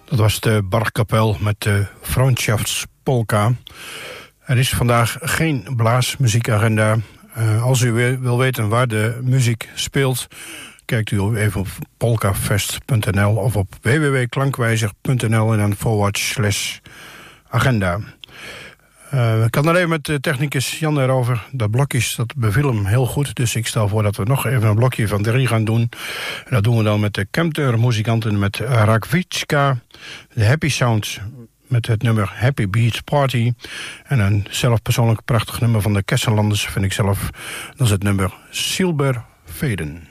Dat was de Barkapel met de Freundschaftspolka. Er is vandaag geen blaasmuziekagenda. Als u wil weten waar de muziek speelt, kijkt u even op polkafest.nl of op www.klankwijzer.nl en dan /agenda. Ik had nog even met de technicus Jan erover. Dat blokjes, dat beviel hem heel goed. Dus ik stel voor dat we nog even een blokje van 3 gaan doen. En dat doen we dan met de Kempter-muzikanten met Rakvitska, de Happy Sound met het nummer Happy Beach Party. En een zelf persoonlijk prachtig nummer van de Kesselanders vind ik zelf. Dat is het nummer Silber Veden.